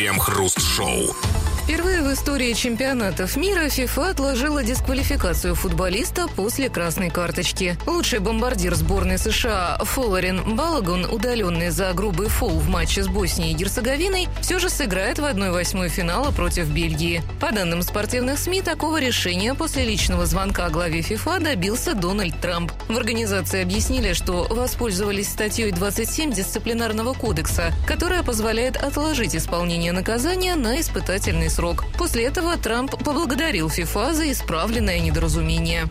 Крем-хруст-шоу. Впервые в истории чемпионатов мира ФИФА отложила дисквалификацию футболиста после красной карточки. Лучший бомбардир сборной США Фоларин Балагун, удаленный за грубый фол в матче с Боснией и Герцеговиной, все же сыграет в 1/8 финала против Бельгии. По данным спортивных СМИ, такого решения после личного звонка главе ФИФА добился Дональд Трамп. В организации объяснили, что воспользовались статьей 27 дисциплинарного кодекса, которая позволяет отложить исполнение наказания на испытательный срок. После этого Трамп поблагодарил ФИФА за исправленное недоразумение.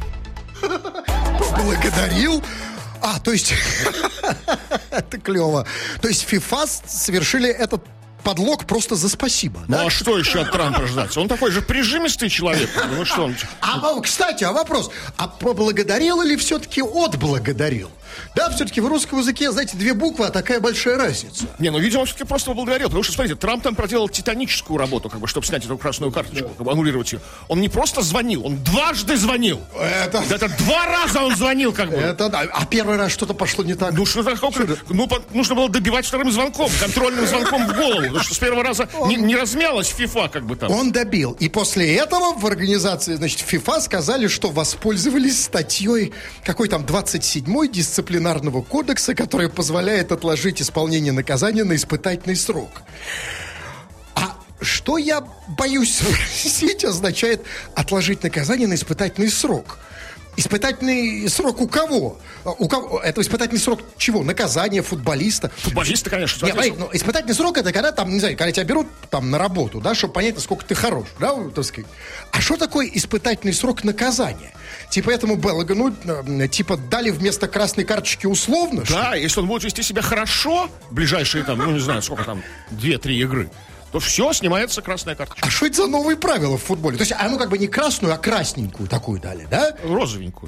Поблагодарил? То есть... Это клево. То есть ФИФА совершили этот подлог просто за спасибо. Ну да? а что еще от Трампа ждать? Он такой же прижимистый человек. Ну что он... Кстати, вопрос. Поблагодарил или все-таки отблагодарил? Да, все-таки в русском языке, знаете, 2 буквы, а такая большая разница. Не, видимо, все-таки просто поблагодарил. Потому что, смотрите, Трамп там проделал титаническую работу, чтобы снять эту красную карточку, аннулировать ее. Он не просто звонил, он дважды звонил. Это 2 раза он звонил, Это да. А первый раз что-то пошло не так. Нужно было добивать вторым звонком, контрольным звонком в голову. Потому что с первого раза не размялась ФИФА, там. Он добил. И после этого в организации, ФИФА сказали, что воспользовались статьей, какой там, 27-й дисциплинарного кодекса, которая позволяет отложить исполнение наказания на испытательный срок. А что, я боюсь спросить, означает отложить наказание на испытательный срок? Испытательный срок у кого? Это испытательный срок чего? Наказание футболиста? Футболиста, конечно. Испытательный срок — это когда там, не знаю, когда тебя берут там на работу, да, чтобы понять, насколько ты хорош, да, так сказать. А что такое испытательный срок наказания? Типа этому Балагану, дали вместо красной карточки условно? Да, если он будет вести себя хорошо, ближайшие там, не знаю, сколько там, 2-3 игры, то все, снимается красная карточка. А что это за новые правила в футболе? То есть, не красную, а красненькую такую дали, да? Розовенькую.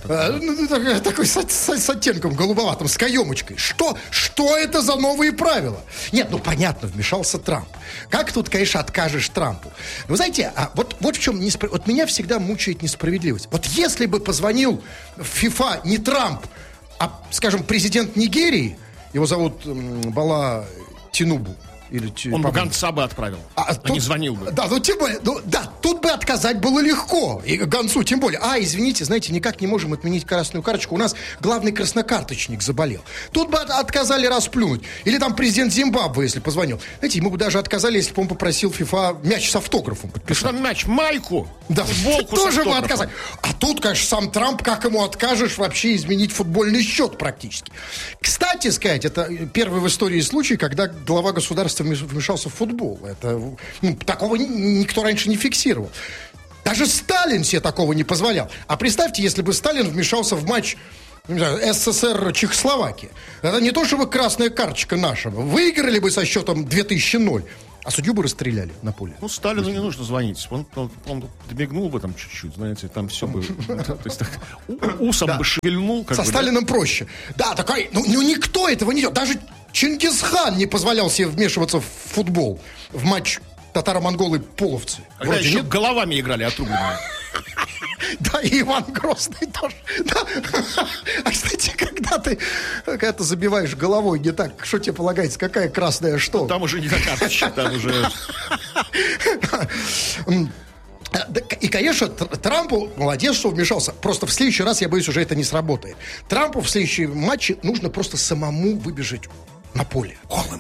Такой с оттенком голубоватым, с каемочкой. Что это за новые правила? Нет, понятно, вмешался Трамп. Как тут, конечно, откажешь Трампу? Вы знаете, вот в чем вот меня всегда мучает несправедливость. Вот если бы позвонил в ФИФА не Трамп, а, скажем, президент Нигерии, его зовут Бала Тинубу, он бы гонца бы отправил, не звонил бы. Да, тем более, тут бы отказать было легко. И гонцу тем более. Извините, знаете, никак не можем отменить красную карточку. У нас главный краснокарточник заболел. Тут бы отказали расплюнуть. Или там президент Зимбабве, если позвонил. Знаете, ему бы даже отказали, если бы он попросил ФИФА мяч с автографом подписать. Что там мяч? Майку? Да, футболку тоже бы отказать. А тут, конечно, сам Трамп, как ему откажешь вообще изменить футбольный счет практически. Кстати сказать, это первый в истории случай, когда глава государства вмешался в футбол. Это, такого никто раньше не фиксировал. Даже Сталин себе такого не позволял. А представьте, если бы Сталин вмешался в матч, не знаю, СССР-Чехословакия. Это не то, чтобы красная карточка наша. Выиграли бы со счетом 2000, а судью бы расстреляли на поле. Сталину не нужно звонить. Он добегнул бы там чуть-чуть, знаете, там все бы... То есть так, усом бы шевельнул. Со Сталином проще. Да, такой... никто этого не делает. Даже Чингисхан не позволял себе вмешиваться в футбол, в матч татаро-монголы-половцы. Когда еще головами играли отрубленными. Да, и Иван Грозный тоже. Да. А, кстати, когда ты забиваешь головой не так, что тебе полагается, какая красная что? Там уже не такая карточка, там уже... И, конечно, Трампу молодец, что вмешался. Просто в следующий раз, я боюсь, уже это не сработает. Трампу в следующем матче нужно просто самому выбежать на поле. Голым.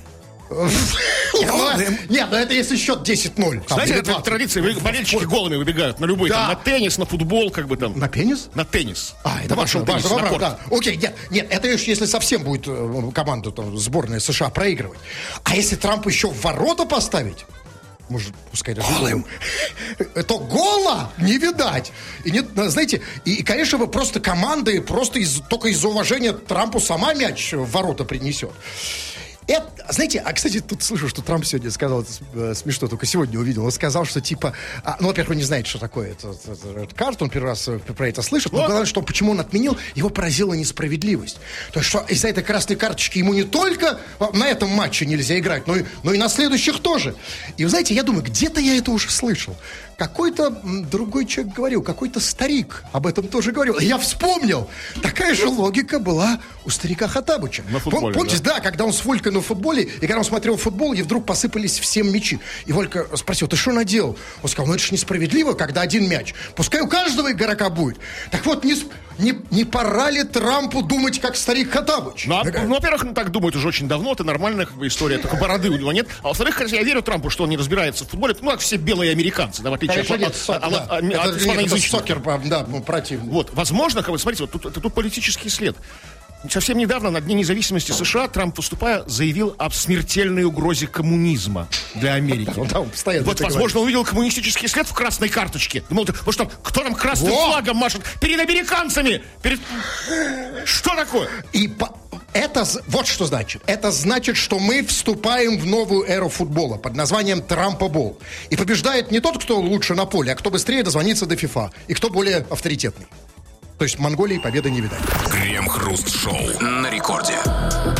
Нет, это если счет 10-0. Знаете, это традиция, болельщики голыми выбегают на любой, на теннис, на футбол, там. На пенис? На теннис. Это важно, да. Окей, нет, это если совсем будет команда, сборная США проигрывать. А если Трампу еще в ворота поставить, может, пускай даже голым, то гола не видать. И нет, знаете, и, конечно, вы просто команды только из-за уважения Трампу сама мяч в ворота принесет. Это, знаете, кстати, тут слышу, что Трамп сегодня сказал, это смешно, только сегодня увидел, он сказал, что во-первых, он не знает, что такое этот карт, он первый раз про это слышит, но главное, что почему он отменил, его поразила несправедливость. То есть, что из-за этой красной карточки ему не только на этом матче нельзя играть, но и на следующих тоже. И вы знаете, я думаю, где-то я это уже слышал. Какой-то другой человек говорил, какой-то старик об этом тоже говорил. И я вспомнил, такая же логика была у старика Хоттабыча. На футболе, помните, да, когда он с Фольком Волькой на футболе, и когда он смотрел футбол, и вдруг посыпались всем мячи. И Волька спросил, ты что наделал? Он сказал, ну это же несправедливо, когда один мяч. Пускай у каждого игрока будет. Так вот, не пора ли Трампу думать, как старик Хоттабыч? Ну, во-первых, он так думает уже очень давно, это нормальная история, только бороды у него нет. А во-вторых, я верю Трампу, что он не разбирается в футболе, как все белые американцы, да, в отличие от испаноязычных. Да, противный. Вот, возможно, смотрите, вот тут политический след. Совсем недавно, на Дне независимости США, Трамп, выступая, заявил об смертельной угрозе коммунизма для Америки. Вот, возможно, он увидел коммунистический след в красной карточке. Думал, потому что кто там красным флагом машет перед американцами? Что такое? Это вот что значит. Это значит, что мы вступаем в новую эру футбола под названием Трампа-бол. И побеждает не тот, кто лучше на поле, а кто быстрее дозвонится до ФИФА. И кто более авторитетный. То есть Монголии победы не видать. Крем-хруст-шоу на рекорде.